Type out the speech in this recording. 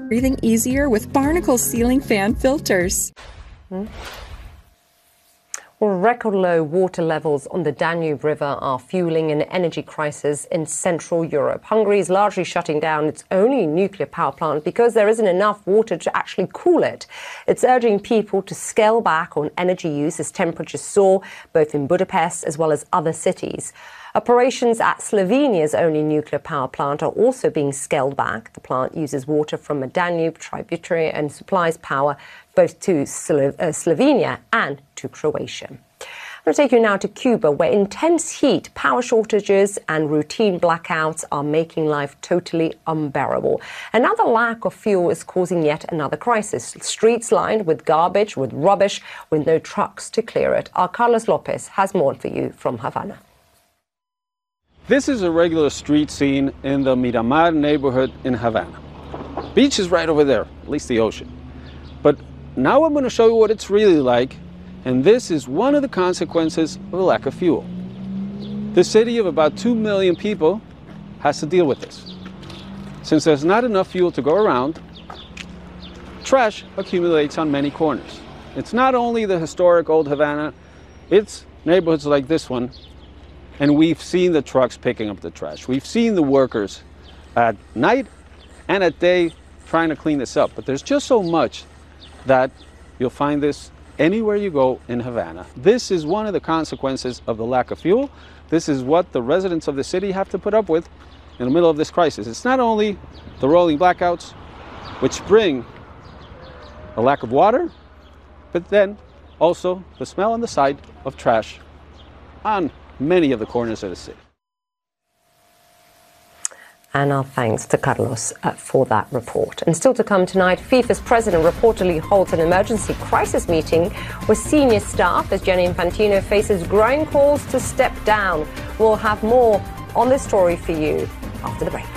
Breathing easier with Barnacle ceiling fan filters. Well, record low water levels on the Danube River are fueling an energy crisis in Central Europe. Hungary is largely shutting down its only nuclear power plant because there isn't enough water to actually cool it. It's urging people to scale back on energy use as temperatures soar, both in Budapest as well as other cities. Operations at Slovenia's only nuclear power plant are also being scaled back. The plant uses water from a Danube tributary and supplies power both to Slovenia and to Croatia. I'm going to take you now to Cuba, where intense heat, power shortages and routine blackouts are making life totally unbearable. Another lack of fuel is causing yet another crisis. Streets lined with garbage, with rubbish, with no trucks to clear it. Our Carlos Lopez has more for you from Havana. This is a regular street scene in the Miramar neighborhood in Havana. Beach is right over there, at least the ocean. But now I'm going to show you what it's really like, and this is one of the consequences of a lack of fuel. The city of about 2 million people has to deal with this. Since there's not enough fuel to go around, trash accumulates on many corners. It's not only the historic old Havana, it's neighborhoods like this one. And we've seen the trucks picking up the trash. We've seen the workers at night and at day trying to clean this up. But there's just so much that you'll find this anywhere you go in Havana. This is one of the consequences of the lack of fuel. This is what the residents of the city have to put up with in the middle of this crisis. It's not only the rolling blackouts, which bring a lack of water, but then also the smell on the side of trash on many of the corners of the city. And our thanks to Carlos for that report. And still to come tonight, FIFA's president reportedly holds an emergency crisis meeting with senior staff as Gianni Infantino faces growing calls to step down. We'll have more on this story for you after the break.